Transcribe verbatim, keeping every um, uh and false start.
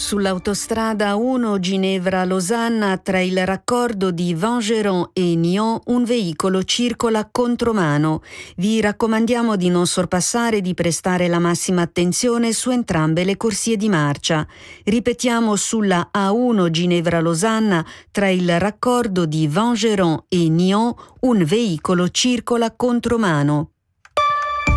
Sull'autostrada uno Ginevra-Losanna, tra il raccordo di Vangeron e Nyon, un veicolo circola contromano. Vi raccomandiamo di non sorpassare e di prestare la massima attenzione su entrambe le corsie di marcia. Ripetiamo, sulla A uno Ginevra-Losanna, tra il raccordo di Vangeron e Nyon, un veicolo circola contromano.